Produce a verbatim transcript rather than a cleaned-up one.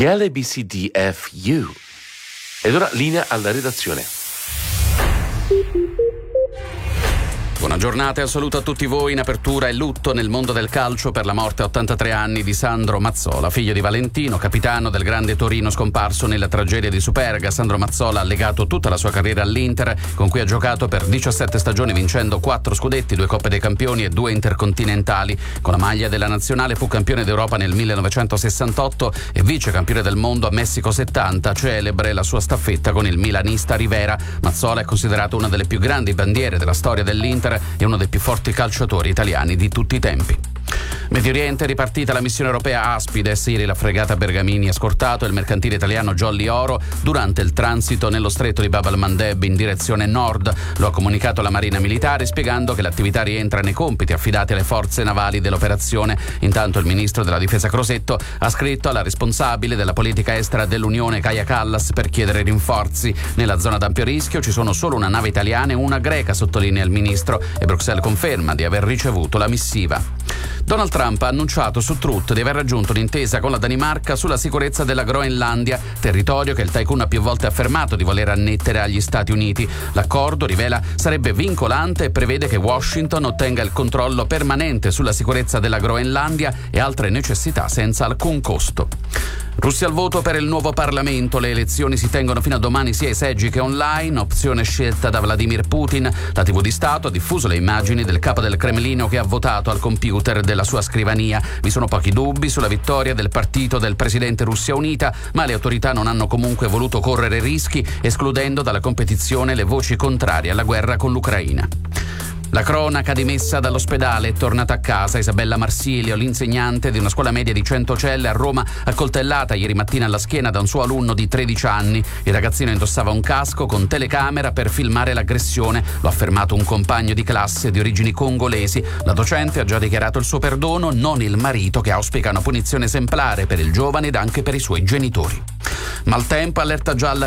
L B C D F U. Ed ora linea alla redazione. Buona giornata e un saluto a tutti voi. In apertura il lutto nel mondo del calcio per la morte a ottantatré anni di Sandro Mazzola, figlio di Valentino, capitano del grande Torino scomparso nella tragedia di Superga. Sandro Mazzola ha legato tutta la sua carriera all'Inter, con cui ha giocato per diciassette stagioni vincendo quattro scudetti, due Coppe dei Campioni e due intercontinentali. Con la maglia della nazionale fu campione d'Europa nel millenovecentosessantotto e vice campione del mondo a Messico settanta, celebre la sua staffetta con il milanista Rivera. Mazzola è considerato una delle più grandi bandiere della storia dell'Inter e uno dei più forti calciatori italiani di tutti i tempi. Medio Oriente, ripartita la missione europea Aspides. Ieri la fregata Bergamini ha scortato il mercantile italiano Jolly Oro durante il transito nello stretto di Bab el-Mandeb in direzione nord. Lo ha comunicato la Marina Militare, spiegando che l'attività rientra nei compiti affidati alle forze navali dell'operazione. Intanto il ministro della difesa Crosetto ha scritto alla responsabile della politica estera dell'Unione Kaja Kallas per chiedere rinforzi. Nella zona d'ampio rischio ci sono solo una nave italiana e una greca, sottolinea il ministro, e Bruxelles conferma di aver ricevuto la missiva. Donald Trump ha annunciato su Truth di aver raggiunto un'intesa con la Danimarca sulla sicurezza della Groenlandia, territorio che il tycoon ha più volte affermato di voler annettere agli Stati Uniti. L'accordo, rivela, sarebbe vincolante e prevede che Washington ottenga il controllo permanente sulla sicurezza della Groenlandia e altre necessità senza alcun costo. Russia al voto per il nuovo Parlamento. Le elezioni si tengono fino a domani sia ai seggi che online, opzione scelta da Vladimir Putin. La tivù di Stato ha diffuso le immagini del capo del Cremlino che ha votato al computer della sua scrivania. Vi sono pochi dubbi sulla vittoria del partito del presidente Russia Unita, ma le autorità non hanno comunque voluto correre rischi, escludendo dalla competizione le voci contrarie alla guerra con l'Ucraina. La cronaca dimessa dall'ospedale è tornata a casa. Isabella Marsilio, l'insegnante di una scuola media di Centocelle a Roma, accoltellata ieri mattina alla schiena da un suo alunno di tredici anni. Il ragazzino indossava un casco con telecamera per filmare l'aggressione. Lo ha affermato un compagno di classe di origini congolesi. La docente ha già dichiarato il suo perdono, non il marito, che auspica una punizione esemplare per il giovane ed anche per i suoi genitori. Maltempo, allerta gialla